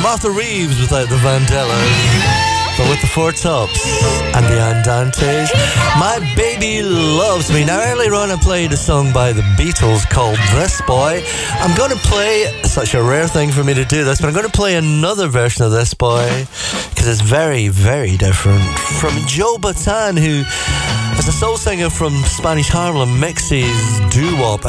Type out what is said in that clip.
Martha Reeves without the Vandellas, but with the Four Tops and the Andantes. My Baby Loves Me. Now, earlier on I played a song by the Beatles called This Boy. I'm going to play, such a rare thing for me to do this, but I'm going to play another version of This Boy, because it's very, very different, from Joe Bataan, who, as a soul singer from Spanish Harlem, mixes doo-wop